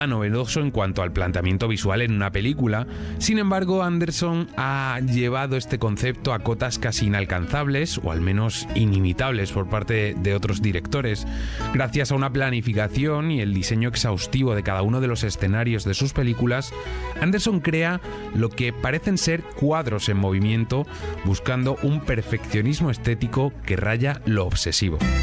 novedoso en cuanto al planteamiento visual en una película. Sin embargo, Anderson ha llevado este concepto a cotas casi inalcanzables, o al menos inimitables por parte de otros directores. Gracias a una planificación y el diseño exhaustivo de cada uno de los escenarios de sus películas, Anderson crea lo que parecen ser cuadros en movimiento, buscando un perfeccionismo estético que raya lo obsesivo.